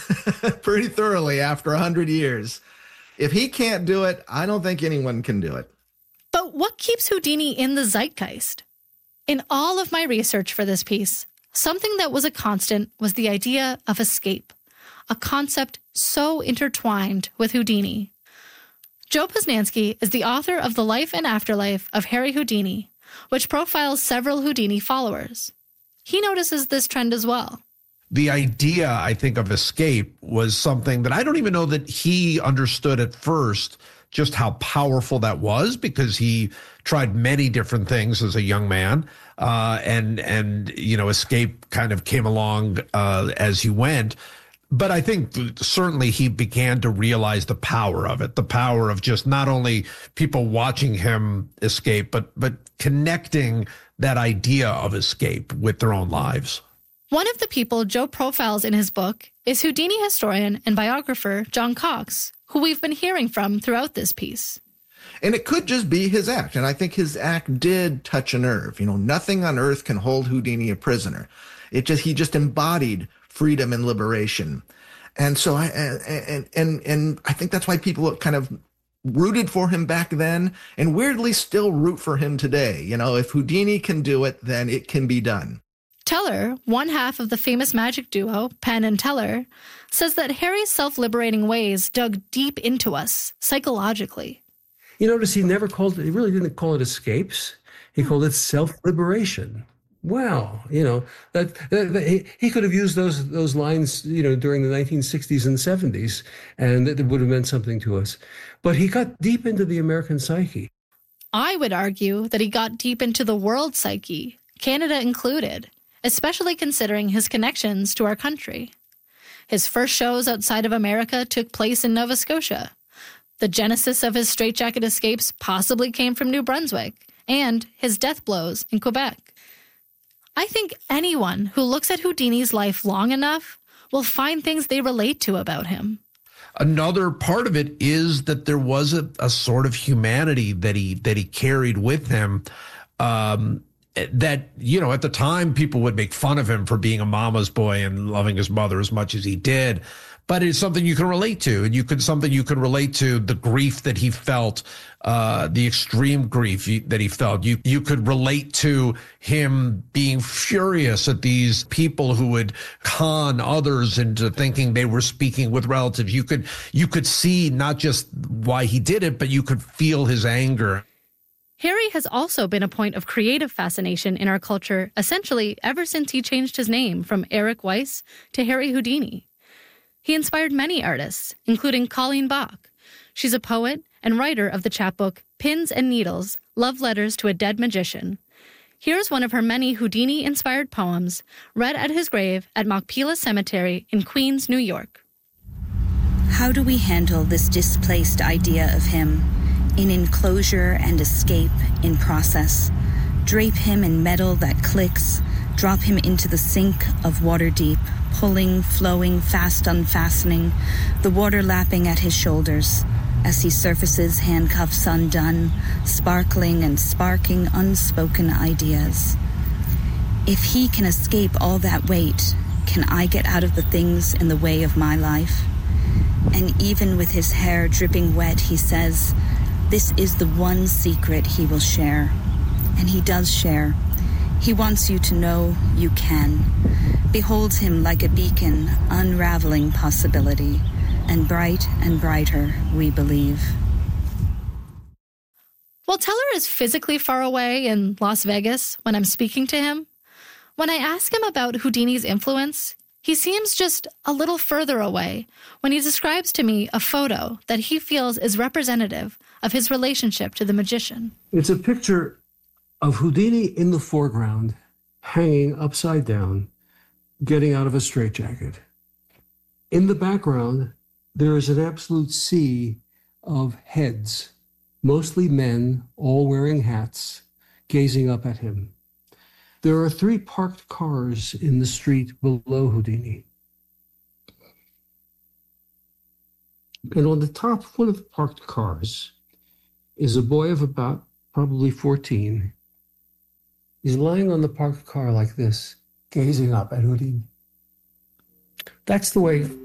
pretty thoroughly after 100 years. If he can't do it, I don't think anyone can do it. But what keeps Houdini in the zeitgeist? In all of my research for this piece, something that was a constant was the idea of escape, a concept so intertwined with Houdini. Joe Posnanski is the author of The Life and Afterlife of Harry Houdini, which profiles several Houdini followers. He notices this trend as well. The idea, I think, of escape was something that I don't even know that he understood at first just how powerful that was, because he tried many different things as a young man. And escape kind of came along as he went. But I think certainly he began to realize the power of it, the power of just not only people watching him escape, but connecting that idea of escape with their own lives. One of the people Joe profiles in his book is Houdini historian and biographer John Cox, who we've been hearing from throughout this piece. And it could just be his act. And I think his act did touch a nerve. Nothing on earth can hold Houdini a prisoner. He just embodied freedom and liberation. And so I think that's why people kind of rooted for him back then and weirdly still root for him today. If Houdini can do it, then it can be done. Teller, one half of the famous magic duo, Penn and Teller, says that Harry's self-liberating ways dug deep into us psychologically. You notice he really didn't call it escapes. He called it self-liberation. Wow, that he could have used those lines, during the 1960s and 70s, and it would have meant something to us. But he got deep into the American psyche. I would argue that he got deep into the world psyche, Canada included, especially considering his connections to our country. His first shows outside of America took place in Nova Scotia. The genesis of his straitjacket escapes possibly came from New Brunswick, and his death blows in Quebec. I think anyone who looks at Houdini's life long enough will find things they relate to about him. Another part of it is that there was a sort of humanity that he carried with him, that, at the time people would make fun of him for being a mama's boy and loving his mother as much as he did. But it's something you can relate to, and something you can relate to the grief that he felt, the extreme grief that he felt. You could relate to him being furious at these people who would con others into thinking they were speaking with relatives. You could see not just why he did it, but you could feel his anger. Harry has also been a point of creative fascination in our culture, essentially ever since he changed his name from Eric Weiss to Harry Houdini. He inspired many artists, including Colleen Bach. She's a poet and writer of the chapbook Pins and Needles, Love Letters to a Dead Magician. Here's one of her many Houdini-inspired poems, read at his grave at Machpelah Cemetery in Queens, New York. How do we handle this displaced idea of him, in enclosure and escape in process? Drape him in metal that clicks, drop him into the sink of water deep, pulling, flowing, fast unfastening, the water lapping at his shoulders as he surfaces, handcuffs undone, sparkling and sparking unspoken ideas. If he can escape all that weight, can I get out of the things in the way of my life? And even with his hair dripping wet, he says, this is the one secret he will share. And he does share. He wants you to know you can. Beholds him like a beacon, unraveling possibility, and brighter we believe. While Teller is physically far away in Las Vegas when I'm speaking to him, when I ask him about Houdini's influence, he seems just a little further away when he describes to me a photo that he feels is representative of his relationship to the magician. It's a picture of Houdini in the foreground, hanging upside down, getting out of a straitjacket. In the background, there is an absolute sea of heads, mostly men, all wearing hats, gazing up at him. There are 3 parked cars in the street below Houdini. And on the top of one of the parked cars is a boy of about probably 14. He's lying on the parked car like this, gazing up at Houdini. That's the way